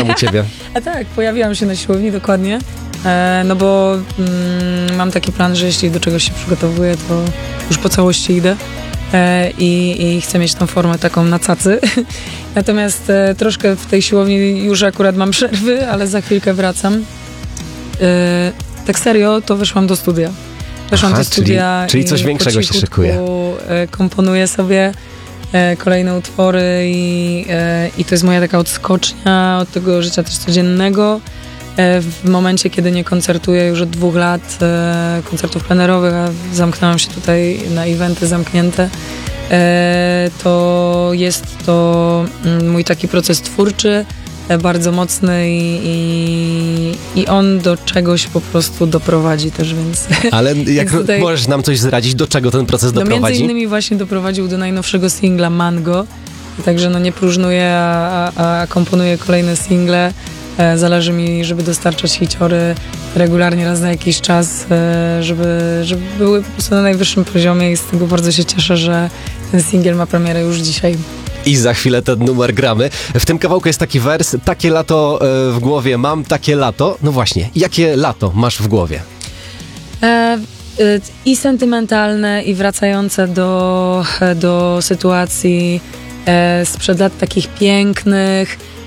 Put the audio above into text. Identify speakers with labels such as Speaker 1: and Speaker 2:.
Speaker 1: tam u ciebie?
Speaker 2: A tak, pojawiłam się na siłowni, dokładnie. No bo mam taki plan, że jeśli do czegoś się przygotowuję, to już po całości idę. I chcę mieć tą formę taką na cacy. Natomiast troszkę w tej siłowni już akurat mam przerwy, ale za chwilkę wracam. Tak serio, to wyszłam do studia. Weszłam do studia
Speaker 1: czyli coś większego się szykuje.
Speaker 2: Komponuję sobie kolejne utwory i to jest moja taka odskocznia od tego życia też codziennego. W momencie, kiedy nie koncertuję już od 2 lat koncertów plenerowych, a zamknęłam się tutaj na eventy zamknięte, to jest to mój taki proces twórczy, bardzo mocny i on do czegoś po prostu doprowadzi też, więc...
Speaker 1: Ale jak tutaj, możesz nam coś zdradzić, do czego ten proces doprowadzi?
Speaker 2: Między innymi właśnie doprowadził do najnowszego singla Mango, także no nie próżnuję, a komponuję kolejne single. Zależy mi, żeby dostarczać hiciory regularnie raz na jakiś czas, żeby były po prostu na najwyższym poziomie i z tego bardzo się cieszę, że ten singiel ma premierę już dzisiaj.
Speaker 1: I za chwilę ten numer gramy. W tym kawałku jest taki wers: takie lato w głowie mam, takie lato. No właśnie, jakie lato masz w głowie?
Speaker 2: I sentymentalne, i wracające do sytuacji sprzed lat takich pięknych,